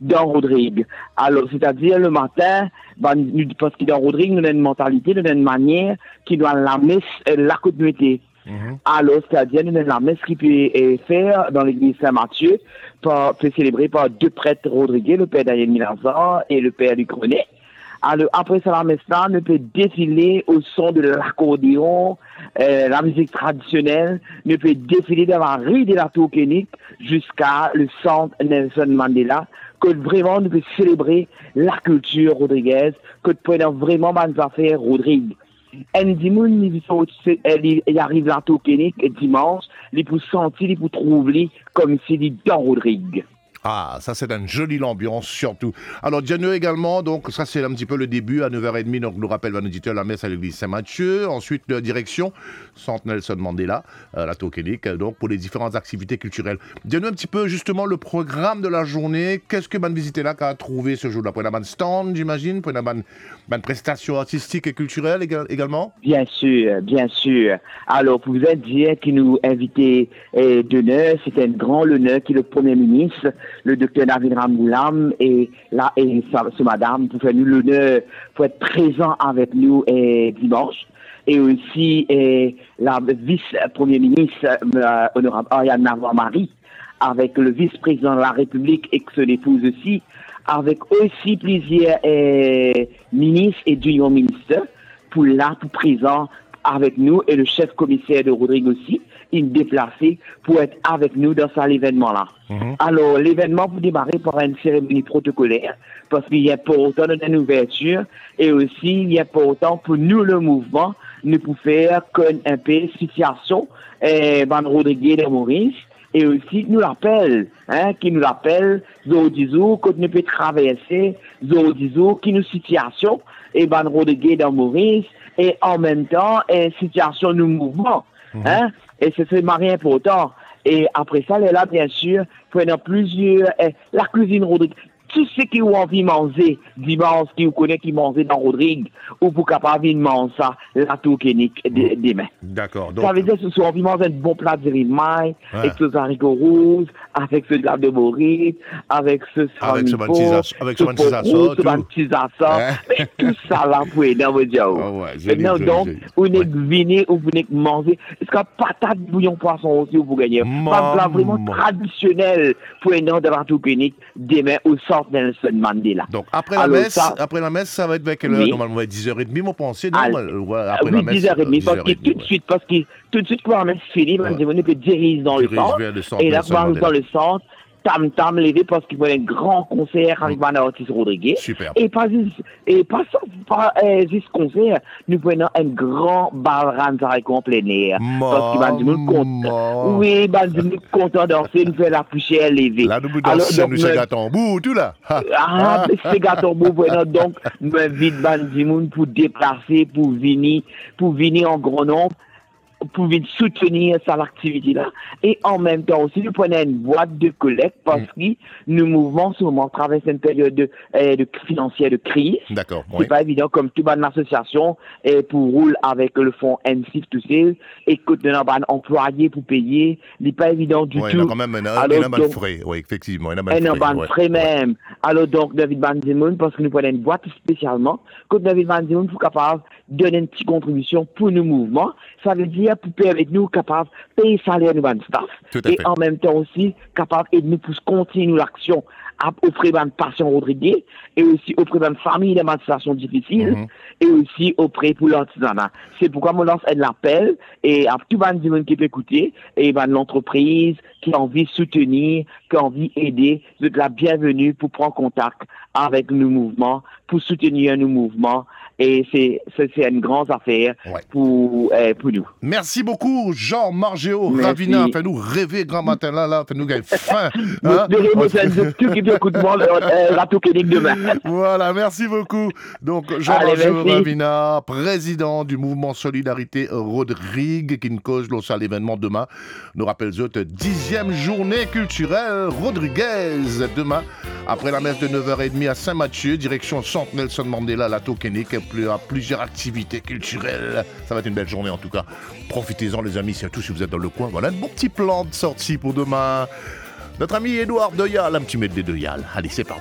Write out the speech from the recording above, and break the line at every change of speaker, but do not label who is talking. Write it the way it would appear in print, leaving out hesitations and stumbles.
dans Rodrigue. Alors, c'est-à-dire le matin, parce que dans Rodrigue, nous avons une mentalité, nous avons une manière qui doit la messe, la continuité. Alors, c'est-à-dire, nous avons la messe qui peut faire dans l'église Saint-Mathieu, fait célébrer par deux prêtres rodriguais, le père Daniel Milanzar et le père du Grenet. Alors, après ça, la messe-là, nous peut défiler au son de l'accordéon, la musique traditionnelle, nous peut défiler dans la rue de la Tour-Kénique jusqu'à le centre Nelson Mandela, que vraiment nous peut célébrer la culture rodriguaise, que nous vraiment bonnes affaires Rodrigue. Un dimanche, il arrive la Tour-Kénique dimanche, il peut sentir, il peut trouver comme s'il est dans Rodrigue.
Ah, ça c'est une jolie ambiance surtout. Alors, Dieu également, donc ça c'est un petit peu le début à 9h30, donc nous rappelle un auditeur la messe à l'église Saint-Mathieu. Ensuite, direction Centre Nelson Mandela, la Tour-Kénique, donc pour les différentes activités culturelles. Dis-nous un petit peu justement le programme de la journée. Qu'est-ce que man visiter là qu'a trouvé ce jour-là? Pour une stand, j'imagine, pour une prestation artistique et culturelle également?
Bien sûr, bien sûr. Alors, pour vous dire qui nous invitait d'honneur, c'était un grand honneur qui est le Premier ministre, le docteur David Ramoulam et ce madame pour faire nous l'honneur pour être présent avec nous dimanche. Et aussi la vice-premier ministre honorable Ariane Navarre-Marie avec le vice-président de la République et son épouse aussi, avec aussi plusieurs ministres et junior ministres pour présent avec nous et le chef commissaire de Rodrigue aussi, il déplacé pour être avec nous dans cet événement-là. Alors, l'événement pour démarrer par une cérémonie protocolaire, parce qu'il est important de une ouverture, et aussi il est important pour nous, le mouvement, nous pour faire un peu situation, Rodrigue de Maurice, et aussi nous l'appelle, qui nous l'appelle, Zodizou, que nous peut traverser, Zodizou, qui nous situation, et Rodrigue de Maurice, et en même temps, situation de mouvement, et c'est marré important. Et après ça, là, bien sûr, prenant plusieurs, la cuisine Rodrigue, tout ce qui ont envie de manger, dimanche, qui vous connaît qui mange dans Rodrigue, ou pour capable de manger ça, la Tour-Kénique demain.
D'accord. Donc...
Ça veut dire que si on envie de manger un bon plat de riz de maille, avec ce haricots rouges, avec ce gars de Maurice, avec ce mais tout ça là, pour aider, on va dire. Maintenant, donc, vous venez venir, ou vous venez manger, est-ce que patate, bouillon, poisson aussi, vous gagnez. Un plat vraiment traditionnel pour aider dans la Tour-Kénique demain au centre Nelson Mandela.
Donc, après la messe, ça va être avec normalement 10h30, mon pensée. Après
la messe, 10h30, parce que tout de suite, quand la messe finit, on peut diriger dans le centre. Et là, on va dans le centre. Tam levé parce qu'il faut un grand concert avec Van Artis Rodriguez.
Super.
Et pas juste concert, nous prenons un grand bal Ranzai en plein air. Parce qu'il va nous content. Oui, nous content de danser, nous fait la poussière levée.
Là, nous dansons, nous c'est Gatombou, tout là.
C'est Gatombou, voilà. Donc, nous invite Bandimoun pour déplacer, pour venir en grand nombre, pour soutenir cette activité-là. Et en même temps aussi, nous prenons une boîte de collecte parce que nous mouvons souvent traversent une période financière de crise.
D'accord.
C'est pas évident comme toute bonne association pour rouler avec le fonds NCIF tout seul et que nous avons un employé pour payer. Il n'est pas évident du tout.
Il y a quand même un frais. Oui, effectivement. Il y a
un frais même. Alors donc, David Bandimoun, parce que nous prenons une boîte spécialement, que David Bandimoun soit capable de donner une petite contribution pour nos mouvements. Ça veut dire pour payer avec nous, capable de payer salaire de notre staff. Et en même temps aussi, capable de nous pour continuer l'action auprès de patient Rodriguez et aussi auprès de famille dans une situation difficile et aussi auprès pour l'artisanat. C'est pourquoi je lance un appel et à tout le monde qui peut écouter et l'entreprise qui a envie de soutenir, qui a envie d'aider, vous êtes la bienvenue pour prendre contact avec nos mouvements, pour soutenir nos mouvements. Et c'est une grande affaire pour nous.
Merci beaucoup, Jean Margéo Ravina. Fais-nous rêver grand matin là. Fais-nous gagner faim.
La Tour-Kénique demain.
Voilà, merci beaucoup. Donc, Jean Margéo Ravina, président du mouvement Solidarité Rodrigue, qui nous cause à l'événement demain. Nous rappelle 10e journée culturelle rodriguaise demain. Après la messe de 9h30 à Saint-Mathieu, direction Centre Nelson Mandela, la Tour-Kénique, plusieurs activités culturelles. Ça va être une belle journée en tout cas. Profitez-en les amis, surtout si vous êtes dans le coin. Voilà un bon petit plan de sortie pour demain. Notre ami Édouard Doyal, un petit medley de Yal. Allez, c'est parti.